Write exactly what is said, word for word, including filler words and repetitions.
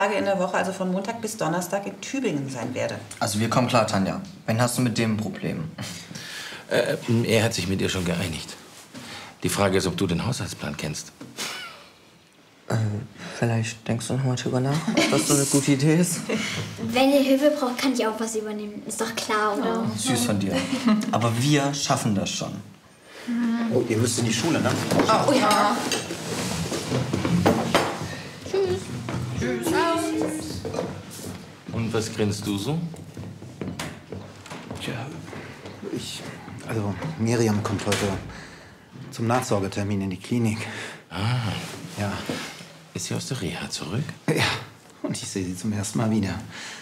Tage in der Woche, also von Montag bis Donnerstag in Tübingen sein werde. Also wir kommen klar, Tanja. Wen hast du mit dem ein Problem? Äh, er hat sich mit ihr schon geeinigt. Die Frage ist, ob du den Haushaltsplan kennst. Äh, vielleicht denkst du noch mal drüber nach, ob das so eine gute Idee ist. Wenn ihr Hilfe braucht, kann ich auch was übernehmen. Ist doch klar, oder? Oh, süß von dir. Aber wir schaffen das schon. Oh, ihr müsst in die Schule, ne? Oh ja. Tschüss. Tschüss. Und was grinst du so? Tja, ich... Also, Miriam kommt heute zum Nachsorgetermin in die Klinik. Ah. Ja. Ist sie aus der Reha zurück? Ja, und ich sehe sie zum ersten Mal wieder.